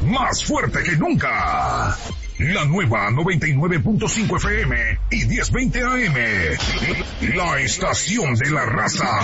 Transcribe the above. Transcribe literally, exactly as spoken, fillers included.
más fuerte que nunca. La nueva noventa y nueve punto cinco F M y diez veinte A M. La estación de la raza.